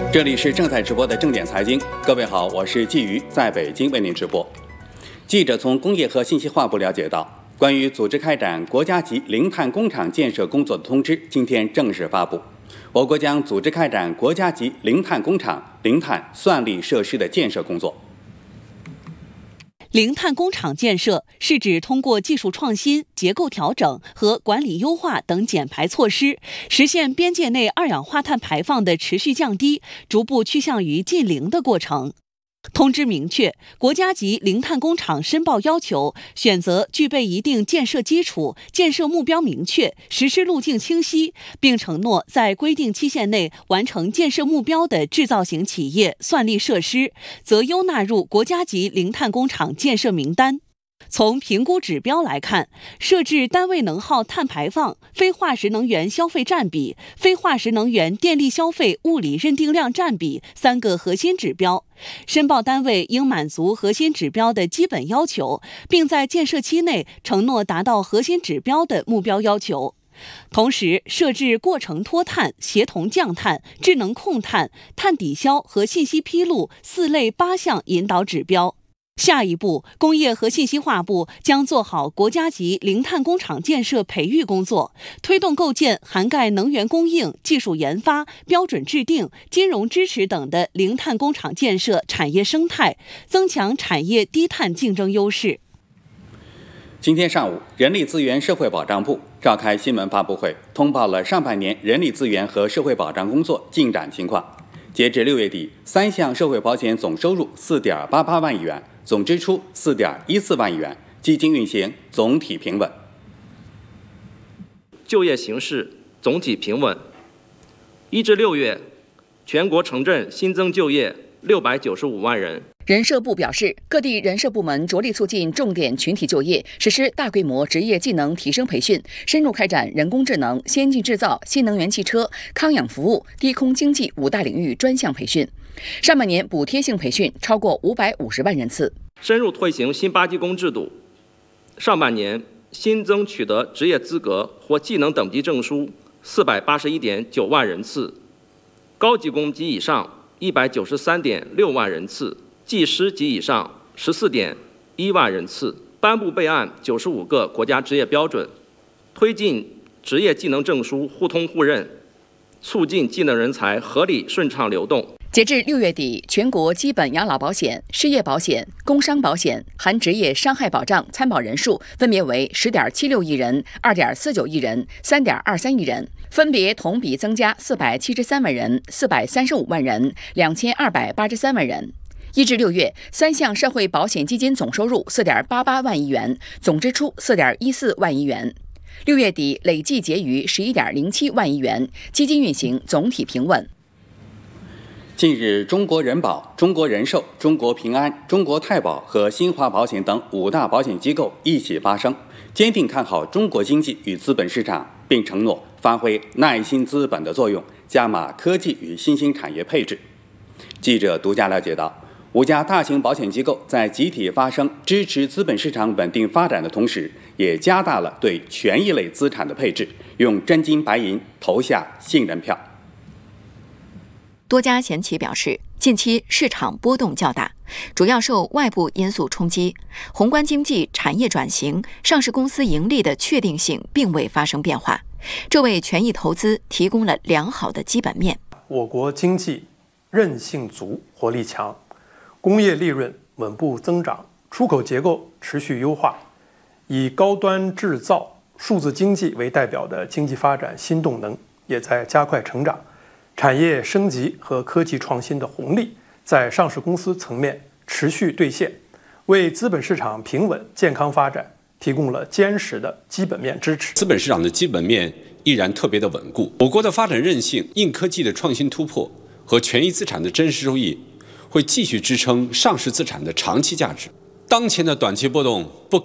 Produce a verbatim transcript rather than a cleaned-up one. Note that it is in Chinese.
这里是正在直播的正点财经，各位好，我是季瑜，在北京为您直播。记者从工业和信息化部了解到，关于组织开展国家级零碳工厂建设工作的通知今天正式发布。我国将组织开展国家级零碳工厂、零碳算力设施的建设工作。 零碳工厂建设是指通过技术创新、结构调整和管理优化等减排措施，实现边界内二氧化碳排放的持续降低，逐步趋向于近零的过程。通知明确，国家级零碳工厂申报要求选择具备一定建设基础、建设目标明确、实施路径清晰，并承诺在规定期限内完成建设目标的制造型企业算力设施，择优纳入国家级零碳工厂建设名单。从评估指标来看，设置单位能耗碳排放、非化石能源消费占比、非化石能源电力消费物理认定量占比三个核心指标。申报单位应满足核心指标的基本要求，并在建设期内承诺达到核心指标的目标要求。同时，设置过程脱碳、协同降碳、智能控碳、碳抵消和信息披露四类八项引导指标。下一步，工业和信息化部将做好国家级零碳工厂建设培育工作，推动构建涵盖能源供应、技术研发、标准制定、金融支持等的零碳工厂建设产业生态，增强产业低碳竞争优势。 今天上午，人力资源社会保障部召开新闻发布会，通报了上半年人力资源和社会保障工作进展情况。截至六月底，三项社会保险总收入四点八八万亿元，总支出四点一四万亿元，基金运行总体平稳。 就业形势总体平稳。一至六月，全国城镇新增就业六百九十五万人。 人社部表示，各地人社部门着力促进重点群体就业，实施大规模职业技能提升培训，深入开展人工智能、先进制造、新能源汽车、康养服务、低空经济五大领域专项培训。上半年补贴性培训超过五百五十万人次。 深入推行新八级工制度，上半年新增取得职业资格或技能等级证书四百八十一点九万人次，高级工及以上一百九十三点六万人次，技师及以上十四点一万人次，颁布备案九十五个国家职业标准，推进职业技能证书互通互认，促进技能人才合理顺畅流动。 截至六月底，全国基本养老保险、失业保险、工伤保险含职业伤害保障参保人数分别为十点七六亿人、二点四九亿人、三点二三亿人，分别同比增加四百七十三万人、四百三十五万人、两千二百八十三万人。一至六月，三项社会保险基金总收入四点八八万亿元，总支出四点一四万亿元。六月底累计结余十一点零七万亿元，基金运行总体平稳。 近日，中国人保、中国人寿、中国平安、中国太保和新华保险等五大保险机构一起发声，坚定看好中国经济与资本市场，并承诺发挥耐心资本的作用，加码科技与新兴产业配置。记者独家了解到，五家大型保险机构在集体发声支持资本市场稳定发展的同时，也加大了对权益类资产的配置，用真金白银投下信任票。 多家险企表示，近期市场波动较大，主要受外部因素冲击，宏观经济、产业转型、上市公司盈利的确定性并未发生变化，这为权益投资提供了良好的基本面。 我国经济韧性足、活力强，工业利润稳步增长，出口结构持续优化，以高端制造、数字经济为代表的经济发展新动能也在加快成长。产业升级和科技创新的红利在上市公司层面持续兑现，为资本市场平稳健康发展提供了坚实的基本面支持。 资本市场的基本面依然特别的稳固，我国的发展韧性、硬科技的创新突破和权益资产的真实收益会继续支撑上市资产的长期价值。当前的短期波动不